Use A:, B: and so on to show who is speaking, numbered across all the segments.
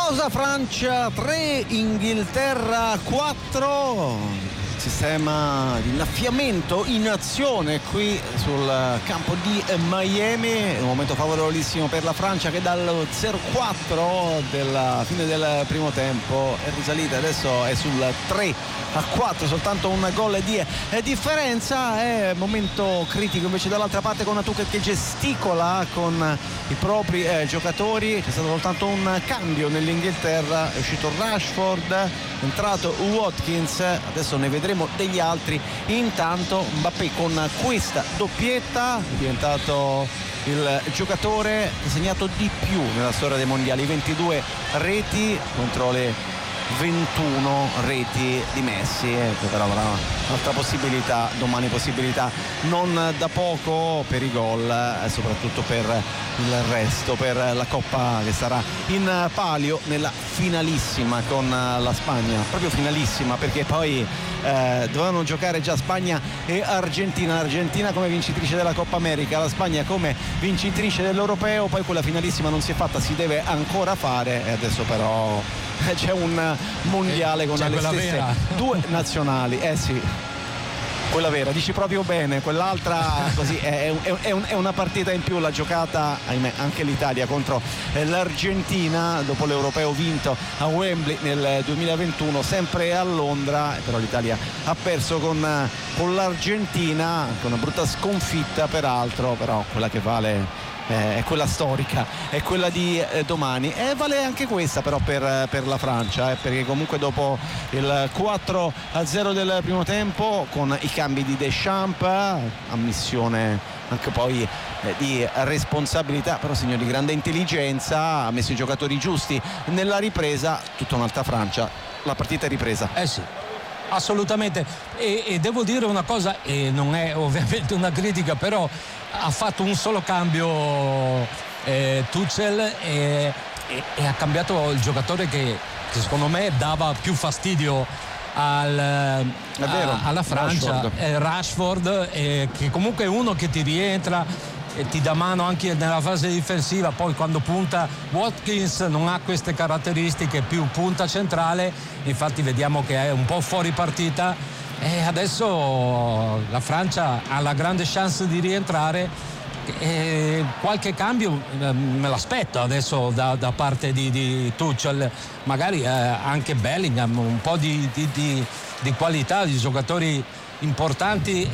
A: Pausa, Francia 3, Inghilterra 4. Sistema di innaffiamento in azione qui sul campo di Miami. Un momento favorevolissimo per la Francia, che dal 0-4 della fine del primo tempo è risalita, adesso è sul 3-4, soltanto un gol di differenza. È momento critico invece dall'altra parte, con Tuchel che gesticola con i propri giocatori. C'è stato soltanto un cambio nell'Inghilterra, è uscito Rashford, è entrato Watkins, adesso ne vedremo degli altri. Intanto Mbappé con questa doppietta è diventato il giocatore che ha segnato di più nella storia dei mondiali, 22 reti contro le 21 reti di Messi, però avrà un'altra possibilità domani, possibilità non da poco per i gol e soprattutto per il resto, per la Coppa che sarà in palio nella finalissima con la Spagna, proprio finalissima, perché poi dovevano giocare già Spagna e Argentina come vincitrice della Coppa America, la Spagna come vincitrice dell'Europeo, poi quella finalissima non si è fatta, si deve ancora fare, e adesso però c'è un mondiale con le stesse vera. Due nazionali, sì, quella vera, dici proprio bene, quell'altra così è una partita in più, la giocata, ahimè, anche l'Italia contro l'Argentina dopo l'Europeo vinto a Wembley nel 2021, sempre a Londra, però l'Italia ha perso con l'Argentina, con una brutta sconfitta peraltro, però quella che vale è quella storica, è quella di domani, e vale anche questa però per la Francia, perché comunque dopo il 4-0 del primo tempo, con i cambi di Deschamps, ammissione anche poi di responsabilità, però segno di grande intelligenza, ha messo i giocatori giusti nella ripresa, tutta un'altra Francia, la partita è ripresa.
B: Sì, assolutamente, e devo dire una cosa, e non è ovviamente una critica, però ha fatto un solo cambio Tuchel e ha cambiato il giocatore che secondo me dava più fastidio alla Francia, Rashford, che comunque è uno che ti rientra e ti dà mano anche nella fase difensiva. Poi quando punta Watkins non ha queste caratteristiche, più punta centrale, infatti vediamo che è un po' fuori partita, e adesso la Francia ha la grande chance di rientrare, e qualche cambio me l'aspetto adesso da parte di Tuchel, magari anche Bellingham, un po' di qualità, di giocatori importanti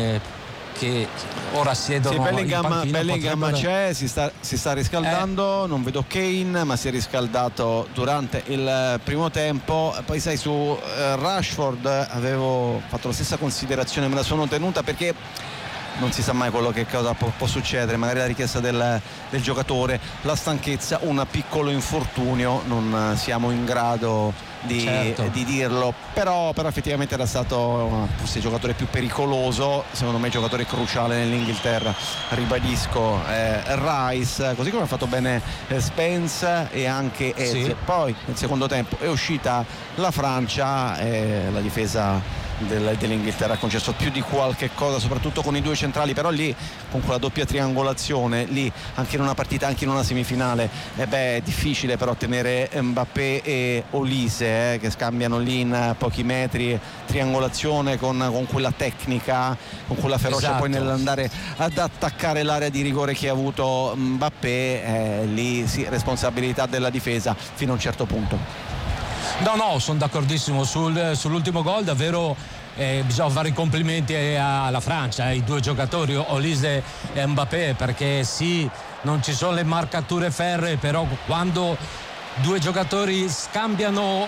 B: che ora siedono.
A: Sì, Bellingham c'è, si sta riscaldando, non vedo Kane, ma si è riscaldato durante il primo tempo. Poi sai, su Rashford avevo fatto la stessa considerazione, me la sono tenuta perché non si sa mai quello che cosa può succedere, magari la richiesta del giocatore, la stanchezza, un piccolo infortunio, non siamo in grado di dirlo, però effettivamente era stato forse il giocatore più pericoloso, secondo me giocatore cruciale nell'Inghilterra, ribadisco, Rice, così come ha fatto bene Spence e anche Eze. Sì. Poi nel secondo tempo è uscita la Francia e la difesa dell'Inghilterra ha concesso più di qualche cosa, soprattutto con i due centrali, però lì con quella doppia triangolazione, lì anche in una partita, anche in una semifinale, è difficile però tenere Mbappé e Olise che scambiano lì in pochi metri, triangolazione con quella tecnica, con quella ferocia. Esatto. Poi nell'andare ad attaccare l'area di rigore che ha avuto Mbappé, lì sì, responsabilità della difesa fino a un certo punto.
B: No, sono d'accordissimo sull'ultimo gol, davvero bisogna fare i complimenti alla Francia, ai due giocatori, Olise e Mbappé, perché sì, non ci sono le marcature ferree, però quando due giocatori scambiano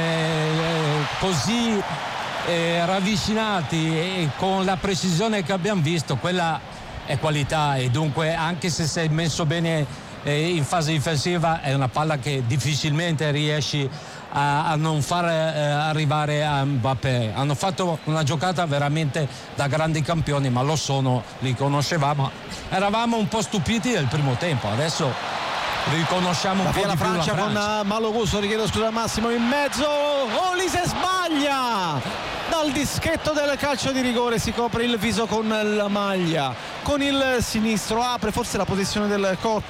B: così ravvicinati e con la precisione che abbiamo visto, quella è qualità, e dunque anche se sei messo bene in fase difensiva è una palla che difficilmente riesci a non far arrivare a Mbappé. Hanno fatto una giocata veramente da grandi campioni, ma lo sono, li conoscevamo, eravamo un po' stupiti del primo tempo, adesso riconosciamo un po' di più la Francia.
A: Con malo gusto, richiedo scusa Massimo, in mezzo Olise sbaglia dal dischetto del calcio di rigore, si copre il viso con la maglia, con il sinistro apre forse la posizione del corpo